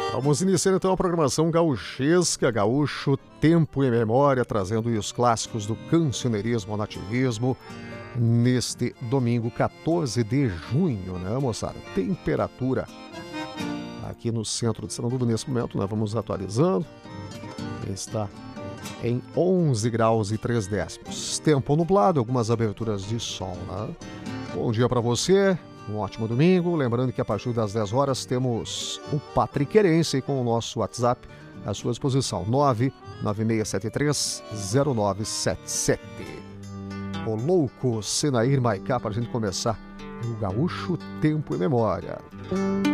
Vamos iniciar então a programação gauchesca, Gaúcho Tempo e Memória, trazendo os clássicos do cancioneirismo ao nativismo, neste domingo 14 de junho, né, moçada? Temperatura aqui no centro de Sananduva nesse momento, nós vamos atualizando, está em 11 graus e 3 décimos. Tempo nublado, algumas aberturas de sol, né? Bom dia para você. Um ótimo domingo, lembrando que a partir das 10 horas temos o Patriquerense com o nosso WhatsApp à sua disposição, 996730977. O louco Senair Maicá para a gente começar o Gaúcho Tempo e Memória.